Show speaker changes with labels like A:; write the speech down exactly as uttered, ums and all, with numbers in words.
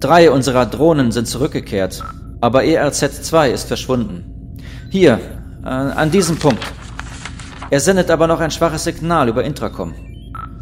A: Drei unserer Drohnen sind zurückgekehrt, aber E R Z zwei ist verschwunden. Hier, äh, an diesem Punkt. Er sendet aber noch ein schwaches Signal über Intracom.